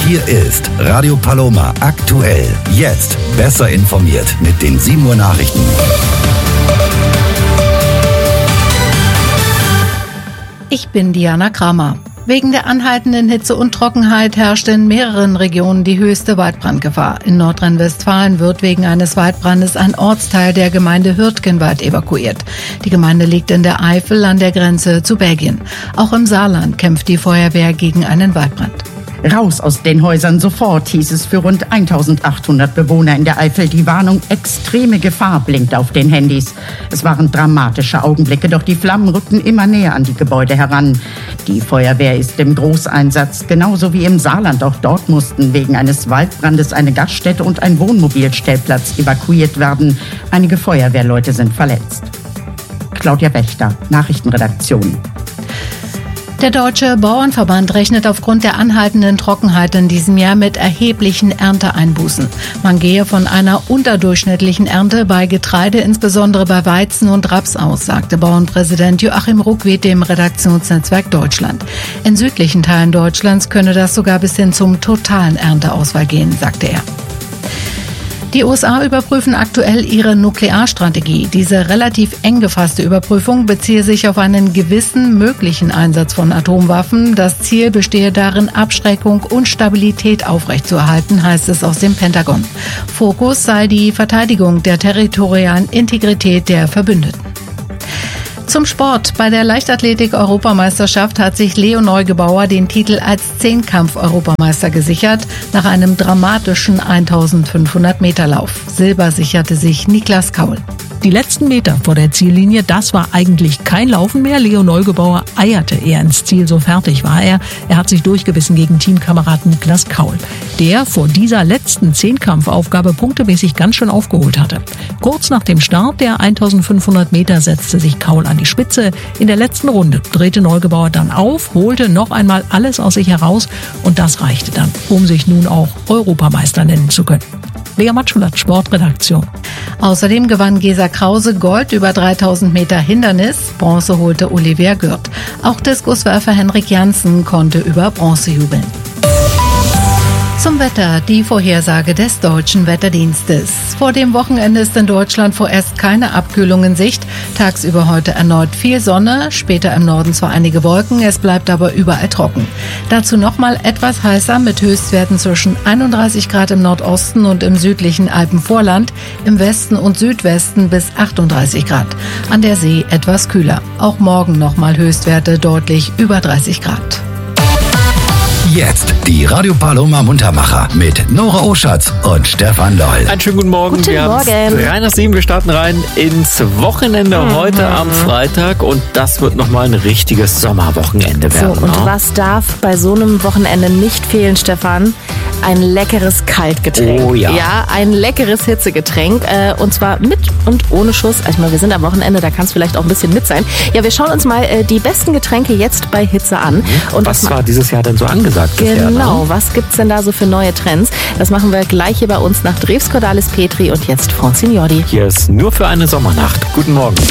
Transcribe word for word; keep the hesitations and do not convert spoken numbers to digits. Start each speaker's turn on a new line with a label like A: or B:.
A: Hier ist Radio Paloma aktuell. Jetzt besser informiert mit den sieben Uhr Nachrichten.
B: Ich bin Diana Kramer. Wegen der anhaltenden Hitze und Trockenheit herrscht in mehreren Regionen die höchste Waldbrandgefahr. In Nordrhein-Westfalen wird wegen eines Waldbrandes ein Ortsteil der Gemeinde Hürtgenwald evakuiert. Die Gemeinde liegt in der Eifel an der Grenze zu Belgien. Auch im Saarland kämpft die Feuerwehr gegen einen Waldbrand.
C: Raus aus den Häusern sofort, hieß es für rund eintausendachthundert Bewohner in der Eifel. Die Warnung extreme Gefahr blinkt auf den Handys. Es waren dramatische Augenblicke, doch die Flammen rückten immer näher an die Gebäude heran. Die Feuerwehr ist im Großeinsatz, genauso wie im Saarland. Auch dort mussten wegen eines Waldbrandes eine Gaststätte und ein Wohnmobilstellplatz evakuiert werden. Einige Feuerwehrleute sind verletzt. Claudia Wächter, Nachrichtenredaktion.
B: Der Deutsche Bauernverband rechnet aufgrund der anhaltenden Trockenheit in diesem Jahr mit erheblichen Ernteeinbußen. Man gehe von einer unterdurchschnittlichen Ernte bei Getreide, insbesondere bei Weizen und Raps aus, sagte Bauernpräsident Joachim Ruckwied dem Redaktionsnetzwerk Deutschland. In südlichen Teilen Deutschlands könne das sogar bis hin zum totalen Ernteausfall gehen, sagte er. Die U S A überprüfen aktuell ihre Nuklearstrategie. Diese relativ eng gefasste Überprüfung beziehe sich auf einen gewissen möglichen Einsatz von Atomwaffen. Das Ziel bestehe darin, Abschreckung und Stabilität aufrechtzuerhalten, heißt es aus dem Pentagon. Fokus sei die Verteidigung der territorialen Integrität der Verbündeten. Zum Sport. Bei der Leichtathletik-Europameisterschaft hat sich Leo Neugebauer den Titel als Zehnkampf-Europameister gesichert, nach einem dramatischen eintausendfünfhundert Meter Lauf. Silber sicherte sich Niklas Kaul.
D: Die letzten Meter vor der Ziellinie, das war eigentlich kein Laufen mehr. Leo Neugebauer eierte eher ins Ziel, so fertig war er. Er hat sich durchgebissen gegen Teamkamerad Niklas Kaul, der vor dieser letzten Zehnkampfaufgabe punktemäßig ganz schön aufgeholt hatte. Kurz nach dem Start der eintausendfünfhundert Meter setzte sich Kaul an die Spitze. In der letzten Runde drehte Neugebauer dann auf, holte noch einmal alles aus sich heraus und das reichte dann, um sich nun auch Europameister nennen zu können. Lea Matschulat, Sportredaktion.
B: Außerdem gewann Gesa Krause Gold über dreitausend Meter Hindernis. Bronze holte Olivia Gürt. Auch Diskuswerfer Henrik Janssen konnte über Bronze jubeln. Zum Wetter, die Vorhersage des Deutschen Wetterdienstes. Vor dem Wochenende ist in Deutschland vorerst keine Abkühlung in Sicht. Tagsüber heute erneut viel Sonne, später im Norden zwar einige Wolken, es bleibt aber überall trocken. Dazu nochmal etwas heißer mit Höchstwerten zwischen einunddreißig Grad im Nordosten und im südlichen Alpenvorland, im Westen und Südwesten bis achtunddreißig Grad. An der See etwas kühler. Auch morgen nochmal Höchstwerte deutlich über dreißig Grad.
A: Jetzt die Radio Paloma Muntermacher mit Nora Oschatz und Stefan Loll.
E: Einen schönen guten Morgen.
F: Guten
E: wir haben
F: Morgen.
E: drei nach sieben. Wir starten rein ins Wochenende mhm. heute am Freitag und das wird nochmal ein richtiges Sommerwochenende werden.
F: So, und
E: ne?
F: was darf bei so einem Wochenende nicht fehlen, Stefan? Ein leckeres Kaltgetränk.
E: Oh ja.
F: Ja, ein leckeres Hitzegetränk. Äh, und zwar mit und ohne Schuss. Ich meine, wir sind am Wochenende, da kann es vielleicht auch ein bisschen mit sein. Ja, wir schauen uns mal äh, die besten Getränke jetzt bei Hitze an.
E: Und was, was war dieses Jahr denn so angesagt?
F: Genau,
E: bisher, ne?
F: Was gibt's denn da so für neue Trends? Das machen wir gleich hier bei uns nach Drews Cordalis Petri und jetzt Francine Jordi.
E: Hier ist nur für eine Sommernacht. Guten Morgen.